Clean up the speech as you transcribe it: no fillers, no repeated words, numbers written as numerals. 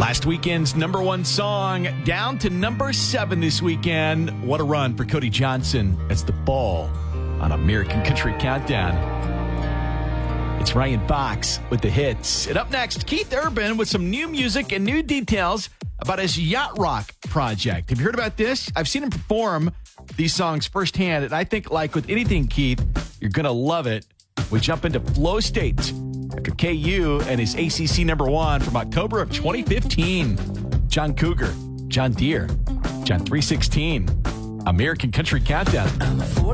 Last weekend's number one song down to number 7 this weekend. What a run for Cody Johnson as the ball on American Country Countdown. It's Ryan Fox with the hits. And up next, Keith Urban with some new music and new details about his yacht rock project. Have you heard about this? I've seen him perform these songs firsthand, and I think, like with anything, Keith, you're going to love it. We jump into Flow State after KU and his ACC number 1 from October of 2015. John Cougar, John Deere, John 316, American Country Countdown.